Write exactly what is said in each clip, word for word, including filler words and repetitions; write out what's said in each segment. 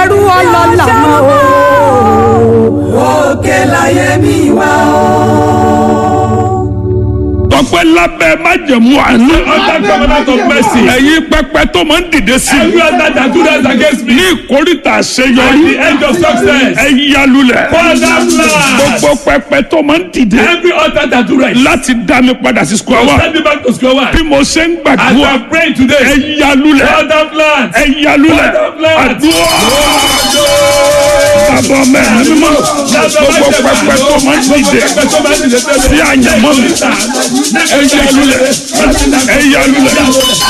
ẹrú ọlọ́lá mọ́ o. òkè láyé mi wá o. Tọ́pẹ́ lábẹ́ májẹ̀mú àánú. Under covenant of mercy. Ẹ̀yin pẹpẹ tó máa ń dìde sí. Every other that do that against me. Ní ìkórìtà At àṣeyọrí. the end of success. Ẹ yálulẹ̀. Father bless. Gbogbo pẹpẹ tó máa ń dìde. Every other that do right. Láti dá mi padà sí square one. Send me back to square one. Bí mo ṣe ń As gbàdúrà. I pray Ẹ today. yálulẹ̀. Father bless. Ẹ yálulẹ̀. Father bless. Àdúrà. Bàbá mẹ́rin mímọ́. Gbogbo pẹpẹ tó máa ń dìde. Sí àyànmọ́ mi. Ẹ yálulẹ̀. Ẹ yálulẹ̀.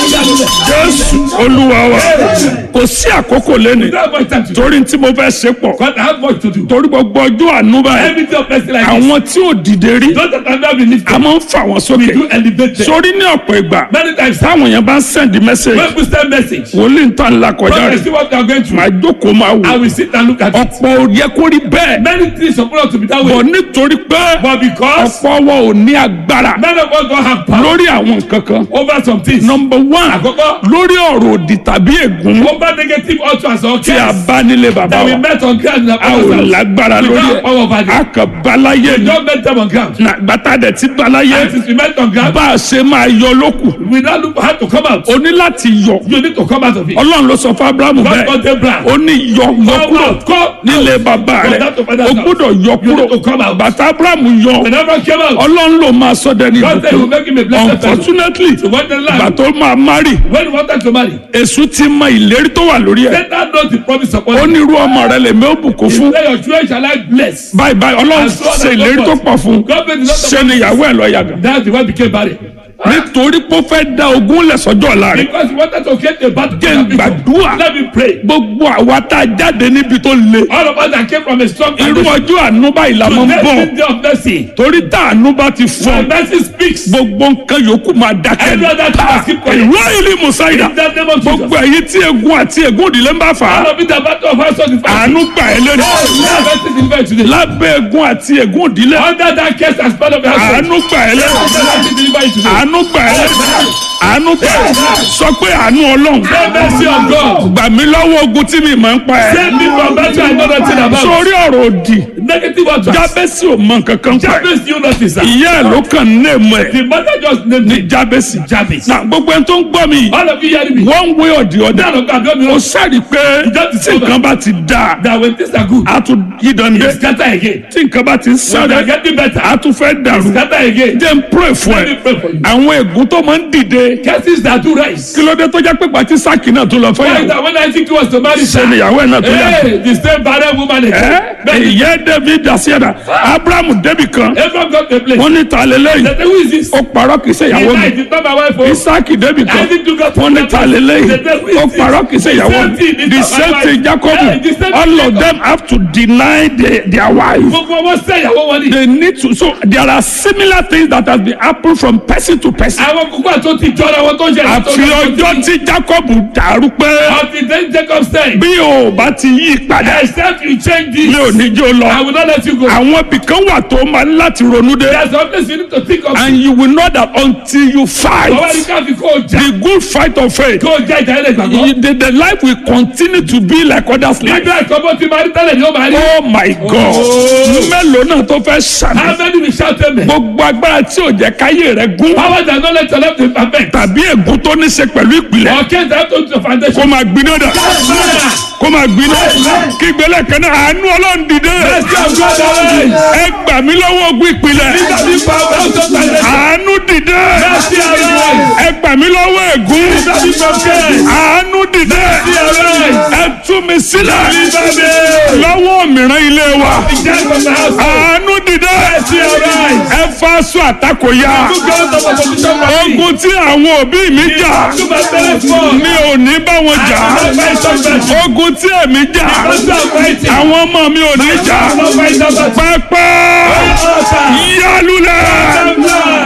Jésù Olúwa wa. Kò sí àkókò lẹ́nu. Torí tí mo fẹ́ ṣe pọ̀. God, I have much to do. Torí gbogbo ọjọ́ àánú báyìí. Every day of mercy like this. Àwọn tí ò dìde rí. Those that have not been lifted. A máa ń fà wọ́n sókè. Do elevate them. Sórí ní ọ̀pọ̀ ìgbà. Many times. Táwọn èèyàn bá ń send message. When we send message. Wòlíì ń tàn la kọjá When I rẹ̀. see what they are going through. Màá jókòó máa wò. I will sit and look at it. Ọ̀pọ̀ ò yẹ kó rí bẹ́ẹ̀. Many things supposed to be that way. Bọ̀ nítorí pé But because ọ̀pọ̀ wọn ò ní agbára none of us don't have power lórí àwọn nǹkan kan. over some things. Number one, Àkọ́kọ́. lórí ọ̀rọ̀ òdì tàbí ègún Over negative utterance or tí a curse bá nílé bàbá that we wa. met on ground in our A ò house. lágbára We lórí don't have power over ẹ̀. it. A kàn báláyé We ni. don't met them on ground. Nàgbàtà dẹ̀ ti báláyé. And since we met on ground, Bá a ṣe máa yọ lókù. we now look how to come out. O ní láti yọ. You need to come out of it. Ọlọ́run ló sọ fún Abrahamu God bẹ́ẹ̀. got Abraham. Ó ní yọ yọ Come kúrò out. Come nílé bàbá From rẹ̀. that to father's O house. gbọ́dọ̀ yọ You need to kúrò. come out. Bàtà Abrahamu yọ. When Abraham came out, Ọlọ́run ló máa sọ dẹni God said he will ìbùkún. make him a blessed person. Unfortunately, So when the ìgbà land, tó máa márì, when he wanted to marry, Èṣù ti mọ ìlérí tó wà lórí ẹ̀. Satan knows the promise upon Ó him. ní irú ọmọ rẹ̀ lèmi ó bùkún He fún. said, your children shall I bless. Báyìí báyìí Ọlọ́run ṣe ìlérí tó pọ̀ fún. God made the Lord Ṣé ni ìyàwó ẹ̀ lọ yàgàn? That's the one became barren. Nítorí pé ó fẹ́ dá ogún lẹ̀ sọ́jọ́ ọ̀la rẹ̀. Because he wanted to get a battle. Jẹ́ n gbàdúrà. Let me pray. Gbogbo àwa tá a jáde níbi tó le. All of us that came from a strong Irú foundation. ọjọ́ àánú báyìí la máa ń Today bọ̀. is the day of mercy. Torí tá àánú bá ti fọ́. When mercy speaks, Gbogbo nǹkan yòókù máa dákẹ́ every other thing must keep quiet. ìwé ìlú musaida In the name of gbogbo Jesus. èyí tí egun àti egun òdìlé ń bá fà á All of it the battle of household is fighting. àánú gbà ẹ́ lẹ́nu Now mercy is delivered today. lábẹ́ egun àti egun òdìlé Under that case as part of the household. àánú gbà ẹ́ lẹ́nu Mercy is delivered today. àánú gbà ẹ́ lẹ́nu àánú gbà ẹ́ sọ pé àánú ọlọ́run The mercy of God. gbà mí lọ́wọ́ ogun tí mi máa ń pa ẹ́ Save me from battle I know nothing about. sórí ọ̀rọ̀ òdì Negative utterance. jábẹ́sì ò mọ nǹkan kan pa ẹ́ Jabez, you notice that. ìyá ẹ̀ ló kàn ní èèmọ̀ ẹ̀ The mother just named ní him jábẹ́sì Jabez. na gbogbo ẹni tó ń gbọ́ mi yìí All of you hearing me? one way or the other None of God don't ó know sáré pé Just tí nǹkan bá ti dáa that when things are good, a tún yí it dande scatter again. tí nǹkan bá ti ń When they are sáré getting better, a tún fẹ́ dàrú scatter again. jẹ́ n pray fún Let me ẹ pray for you. àwọn ègún tó máa ń dìde Cases that do rise. kí ló dé tó jẹ́ pé pàtí sáàkì náà tó lọ fẹ́ Why is yàwó that when I think he was to marry ṣe ni her? ìyàwó ẹ̀ náà tó yà Hey, the same barren woman ẹ́ again. Then ìyẹ́ David dasiada Abrahamu débi kan Abraham got the place. wọ́n ní ta lélẹ́yìn They say, who is this? ó parọ́ kì í ṣe He ìyàwó mi died, it's not my wife. oh. Isaki débi kan Isaac took out wọ́n ní ta lélẹ́yìn They say, who is ó this? parọ́ kì í ṣe The ìyàwó same mi thing, it's the not my same wife. thing Jacob Hey, the same all thing, of Jacob. them have to deny their, their wife. Gbogbo wọn sẹ́ ìyàwó wọn ni. They need to. So there are similar things that have been happened from person to person. Àwọn kúkú àti ó ti jọra wọn tó ń ṣe. Àfi ọjọ́ tí Jacob dàrú pé Until then Jacob said, bí o bá ti yí padà except you change mi ò this, ní jó I lọ. will not let you go. Àwọn ibìkan wà tó máa ń láti ronú dé. There's something you need to think of. And you will know that until you Bàbá ní fight ká fi kó o jà. the good fight of faith, Kó o jà ìjà ilẹ̀ gbàgbọ́. the, the life will continue to be like others' life. Nígbà ẹ̀kọ́ bó ti máa rí tẹ́lẹ̀ ni ó máa rí. Oh my God! Mélòó náà tó fẹ́ How sàmì? many will shout amen? Gbogbo agbára tí ò jẹ́ káyé rẹ̀ gún. Power that no let your left be perfect. Tàbí ègún tó ní ṣe pẹ̀lú ìpìlẹ̀. Or case that to the foundation. Kó máa gbiná dà. Fire. Kó máa gbiná. Kí gbélé kan náà àánú Ọlọ́run dìde. Mercy of God arise. Ẹ gbà mí lọ́wọ́ ogun ìpìlẹ̀. Nígbà tí power of God arise. Àánú dìde. Mercy arise. Ẹ gbà mí lọ́wọ́ ègún. Nígbà tí prophet. Àánú dìde. Mercy arise. Ẹ tú mi sílẹ̀. Nígbà tí. Lọ́wọ́ mìíràn ilé wa. Ìjẹ́ ìgbàgbọ́ house. Àánú dìde. Mercy arise. Ẹ fa aṣọ àtakò ya. Good God of opposition party. Ogun tí àwọn òbí mi jà. To my parents for. Mi ò ní bá wọn jà. I will not fight somebody. Ogun tí èmi jà. Because I'm fighting. Àwọn ọmọ mi ò ní jà. I will not fight somebody. Pẹ́pẹ́ Altar. yálùlẹ̀.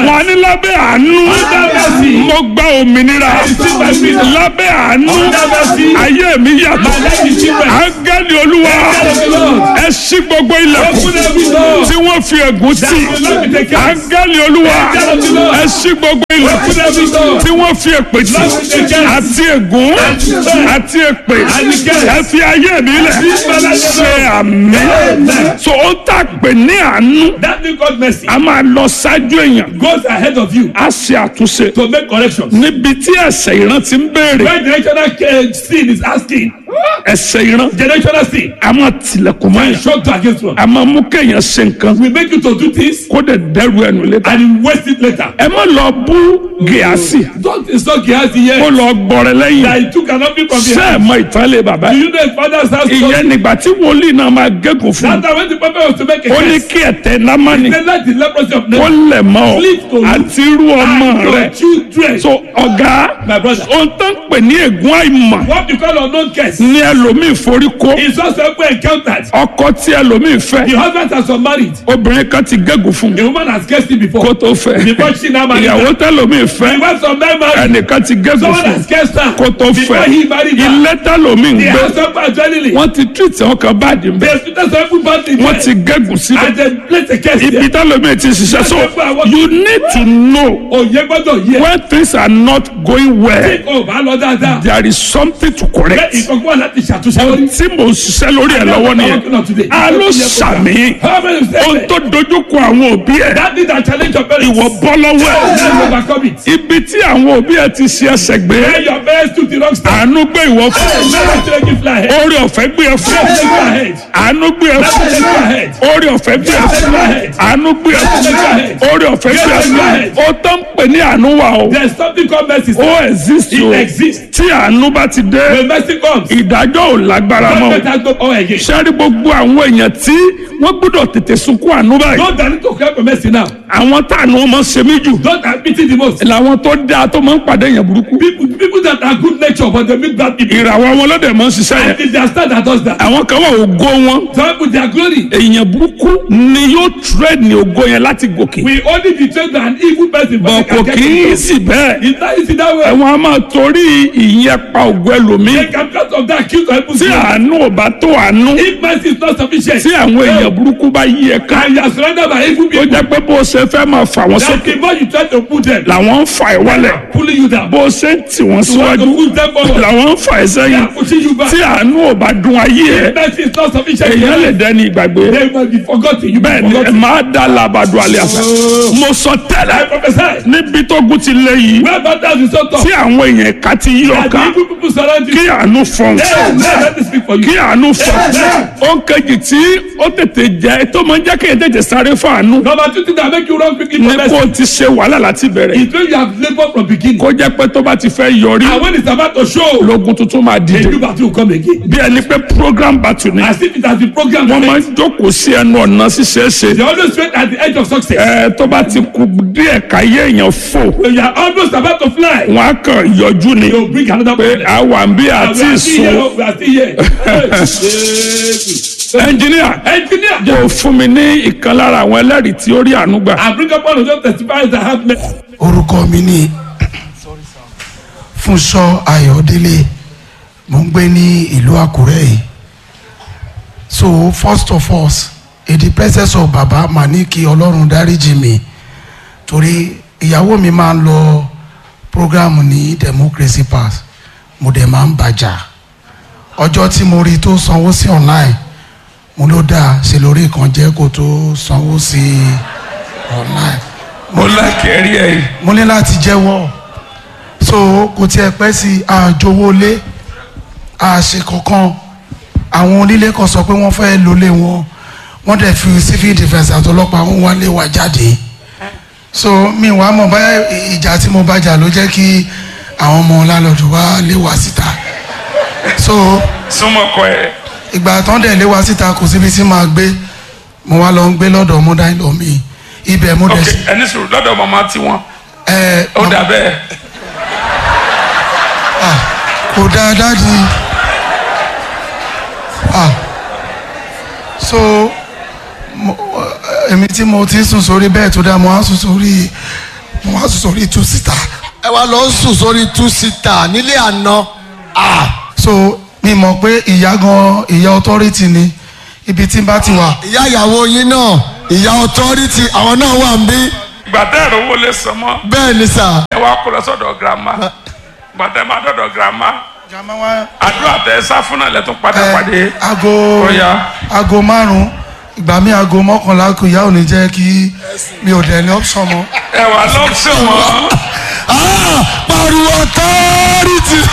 wọn ní lábẹ́ àánú mo gba òmìnira lábẹ́ àánú ayé mi yàtọ̀ áńgẹ́lì olúwa ẹ ṣí gbogbo ilẹ̀kùn tí wọ́n fi ègún tì áńgẹ́lì olúwa ẹ ṣí gbogbo ilẹ̀kùn tí wọ́n fi èpè tì àti ègún àti èpè ẹ fi ayé mi lẹ̀ ṣe àmín so ó tà pé ní àánú a máa lọ ṣáájú èèyàn goes ahead of you a ṣe àtúnṣe to make corrections. níbi tí ẹ̀ṣẹ̀ ìran ti ń béèrè When generational uh, sin is asking, ẹ̀ṣẹ̀ ìran generational sin, a máa tilẹ̀kùn mọ́ I yẹn shock to against one. a máa mú kéèyàn ṣe nǹkan We make you to do things kó dẹ̀ dẹ́rù ẹnu létà and you waste it later. ẹ má lọ bú Gíhásì Don't insult Gehazi kó here. lọ gbọrẹ lẹ́yìn That he took an offering from ṣé ẹ behind. mọ ìtàlẹ̀ bàbá Do yìí you know his father's house? ìyẹn nígbà tí wòlíì náà máa gégùn fún That time when the prophet was to make a ó ní curse, kí ẹ̀tẹ̀ Námánì they let the leprosy of kó Naaman lẹ̀ mọ́ ọ àti irú ọmọ and rẹ̀ your children. so ọ̀gá My brother, ohun tó ń pè ní ègún àìmọ̀ what you call unknown curse ní ẹlòmíì forí kó is also ever encountered. ọkọ tí ẹlòmíì fẹ́ The husband has unmarried. obìnrin kan ti gégùn fún The woman has cursed him before. kó tó fẹ́ Before she now married. ìyàwó tẹlòmíì The fẹ́ wife of man married. ẹnìkan ti gégùn Someone fún has cursed her. kó tó Before fẹ́ he married her. ilé tẹlòmíì ń The gbé house of adrenaline. wọ́n ti treat àwọn kan báàdì ń They bẹ have to tell everybody. wọ́n ti gégùn síbẹ̀ And then place a curse ibi there. tẹlòmíì ti ṣiṣẹ́ so you need to know Òye gbọ́dọ̀ yẹ. when things are not going well Tí o bá lọ dáadáa. there is something to Bẹ́ẹ̀ correct ìkọ̀kọ̀ wà láti ṣàtúnṣe lórí. tí mo ń ṣiṣẹ́ lórí ẹ̀ lọ́wọ́ nìyẹn a ló sàmì How many say ohun that? tó dojúkọ àwọn òbí ẹ̀ That is a challenge of parents. ìwọ bọ́ lọ́wọ́ ẹ̀ Let's overcome it. ibi tí àwọn òbí ẹ̀ ti ṣe ẹsẹ̀ gbé Where your parents took the wrong step. àánú gbé ìwọ fún Never take it fly ahead. orí ọ̀fẹ́ gbé ẹ fún Never take it ahead. àánú gbé ẹ Never fún take it ahead. orí ọ̀fẹ́ gbé ẹ fún àánú gbé ẹ fún orí ọ̀fẹ́ gbé ẹ fún ó tó ń pè ní àánú wa o There's something called mercy. ó exist o It exists. tí àánú bá ti dé When mercy comes, ìdájọ́ ò lágbára mọ́ God has no power again. sẹ́rí gbogbo àwọn èèyàn tí wọ́n gbọ́dọ̀ tètè sunkún àánú báyìí Those that need to cry for mercy now, àwọn táànù wọn máa ń ṣe mí jù those that pity the most, làwọn tó dáa tó máa ń pàdé èèyàn burúkú people, people that are good nature but they meet bad people. ìràwọ̀ wọn lọ́dẹ̀ máa ń ṣiṣẹ́ And yẹn it is their star that does that. àwọn kan wà ògo wọn Some people their glory. èèyàn burúkú ni yóò trade ní ògo yẹn láti gòkè We only betray an evil person, bọ̀ but they kò can kì í get it. sì bẹ́ẹ̀ It's not easy that way. ẹ̀wọ̀n a máa torí ìyẹn pa ògo ẹlòmíì They can because of that kill some people's tí glory. àánú ò bá tó àánú If mercy is not sufficient, tí àwọn èèyàn burúkú bá yí ẹ ká and you are surrounded by evil tó people, jẹ́ pé bó o ṣe fẹ́ máa fà wọ́n that sókè the more you try to put them, làwọn ń fa ẹ̀ wálẹ̀ pulling you down. bó o ṣe ń tì wọ́n You want síwájú to push them forward, làwọn ń fa ẹ̀ they sẹ́yìn are pushing you back. tí àánú ò bá dùn ayé ẹ If mercy is not sufficient, èèyàn lè dẹni ìgbàgbé they must be forgotten. You bẹ́ẹ̀ be ni ẹ forgotten. máa dá làbàdo àlẹ́ àṣà mo sọ I tẹ́lẹ̀ prophesy. níbi tó gùn ti lé yìí Where battles is so tough, tí àwọn èèyàn ká ti yí and the ọ̀ka evil people surround you. kí àánú fọ̀n Hey, let me speak for you. kí àánú fọ̀n ó ń kejì tí ó tètè jẹ́ tó máa ń jẹ́ kéèyàn tètè sáré fún àánú Number two thing that make you run quickly ní for kó o mercy ti ṣe wàhálà láti bẹ̀rẹ̀ is when you have labored from beginning. kó jẹ́ pé tó bá ti fẹ́ yọrí And when it's about to show, lógun tuntun máa a dìde new battle will come again. bí ẹni pé program battle ni As if it has been programmed. wọ́n máa They ń jókòó sí ẹnu ọ̀nà ṣíṣeéṣe always wait at the edge of success. ẹ tó bá ti kù díẹ̀ káyé èèyàn fò When you are almost about to fly, wọ́n á kàn yọjú ni they will bring another pé problem. àwa ń bí And àti we are still here. ìsún We are still here. Hey, ẹnjìníà engineer, yóò fún mi ní ìkan lára àwọn ẹlẹ́rìí tí ó rí àánú gbà. I bring up one of those testifiers that have met. orúkọ mi ni Fúnṣọ́ Ayọ̀délé mo ń gbé ní ìlú Àkúrẹ́ yìí so first of all in the presence of baba màá ní kí Ọlọ́run dáríjì mi torí ìyàwó mi máa ń lọ program ní Democracy Pass mo dẹ̀ máa ń bàjá ọjọ́ tí mo rí tó sanwó sí online mo ló dáa ṣe lórí kan jẹ́ kó tó sanwó sí online mo láìkẹ́ rí ẹ̀ mo ní láti jẹ́wọ́ so kò tiẹ̀ pẹ́ sí àjòwọlé àṣe kankan àwọn onílé kan sọ pé wọ́n fẹ́ lólé wọn wọ́n dẹ̀ fi civil defence àtọlọ́pàá wọn wálé wa jáde so mi wàá mọ̀ báyà ìjà tí mo bá jà ló jẹ́ kí àwọn ọmọ lálọ́dún wá lé wa síta so súnmọ́ kọ ẹ̀. ìgbà tán dẹ̀ lé wa síta kò síbi tí màá gbé mo wá lọ ń gbé lọ́dọ̀ mọ́dá ìlọ mi ibẹ̀ mo dẹ̀ ok sí. ẹni sùúrù lọ́dọ̀ màmá tiwọn ẹ ó dà bẹ́ẹ̀. ah kò dáa dáàdi ah so mo- èmi tí mo ti sùn sórí bẹ́ẹ̀ tó dáa mo á sùn sórí mo wá sùn sórí two seater. ẹ wá lọ sùn sórí two seater nílé àná. So mi mọ̀ pé ìyá gan ìyá authority ni ibi tí n bá ti wà. ìyá ìyàwó yín náà ìyá authority àwọn náà wà ń bí. gbàtẹ́ ẹ̀rọ owó lè sàn mọ́. bẹ́ẹ̀ ni sà. ẹ wá kó lọ sọ́dọ̀ girama gbàtẹ́ máa dọ̀dọ̀ girama àdúrà tẹ sá fún náà lẹ́tún padà pàdé. aago aago márùn ìgbà mi aago mọ́kànlá kò yá ò ní jẹ́ kí mi ò dẹ̀ ní option mọ́. ẹ wà lọ́pṣọ̀n mọ́. pariwo authority.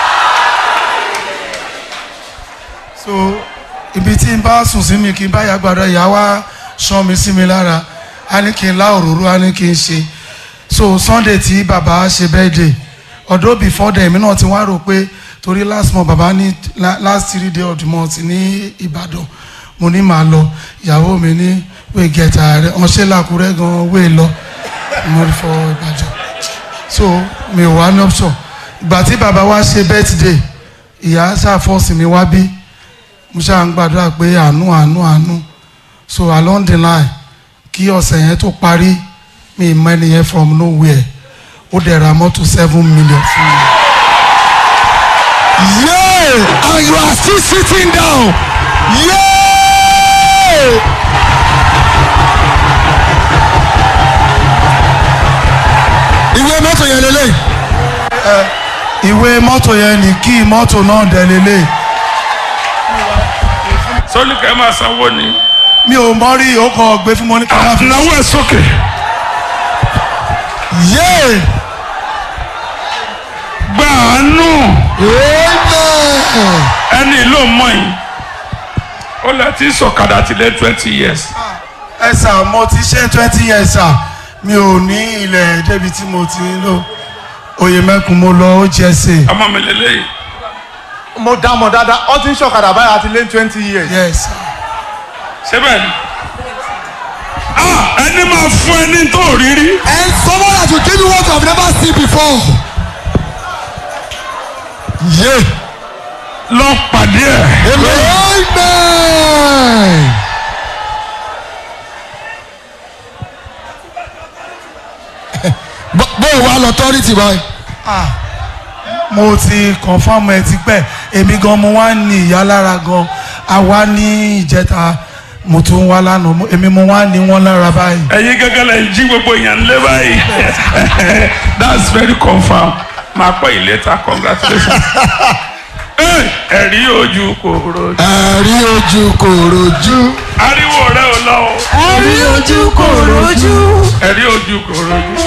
so ibi tí n bá sùn sí mi kí n bá yà gbàdọ̀ ìyá wa sàn mi sí mi lára a ní kí n lá òróró a ní kí n ṣe so Sunday tí bàbá ṣe birthday although before then èmi náà ti wá rò pé torí last month bàbá ní last three day of the month ní Ìbàdàn mo ní màá lọ ìyàwó mi ní wéé gẹ̀ẹ́ta rẹ̀ ọ̀ṣẹ́ làkúrẹ́ gan wéé lọ mo rí fọ Ìbàdàn so mi ò wá ní option ìgbà tí bàbá wa ṣe birthday ìyá ṣàfọ́sì mi wá bí mo ṣáà ń gbàdúrà pé àánú àánú àánú so along the line kí ọ̀sẹ̀ yẹn tó parí mi mọ ẹni yẹn from nowhere ó dẹ̀ ra mọ́tò seven million fún mi. yeah and you are still sitting down. yeah. ìwé mọ́tò yẹn lélẹ̀. ìwé mọ́tò yẹn ni kí mọ́tò náà dẹ̀ lélẹ̀. sólùkẹ́ máa sanwó ni. mi ò mọ rí o kò gbé fún mọ́níkà náà. náwó ẹ̀ sókè. yeah. gbàánù. amen. ẹni ló mọ yìí ó lẹ ti sọ̀kadà ti lé twenty years. ẹ sà mo ti ṣe twenty years sà mi ò ní ilẹ̀ débi tí mo ti ń lò Oyèmẹ́kùn mo lọ ó jẹ́ sè. ọmọ mi lélẹ́yìí. mo dá mọ̀ dáadáa ó ti ń ṣọ̀kadà báyìí àti lé twenty years. yes. síbẹ̀ ni. ẹni máa fún ẹni tó rírí. and someone that will give you what you have never seen before. yeah. lọ pàdé ẹ. amen. bó o wá lọ authority báyìí. ah mo ti confam ẹ ti pẹ́ èmi gan mo wá ní ìyá lára gan àwa ní ìjẹta mo tún wá lánàá èmi mo wá ní wọn lára báyìí. ẹ̀yin gẹ́gẹ́ lẹ jí gbogbo èèyàn lé báyìí. that's very confam. máa pẹ́ yìí later congratulations. ẹ̀rí ojú kò rojú. ẹ̀rí ojú kò rojú. ariwo rẹ ò lọ o. ẹ̀rí ojú kò rojú. ẹ̀rí ojú kò rojú.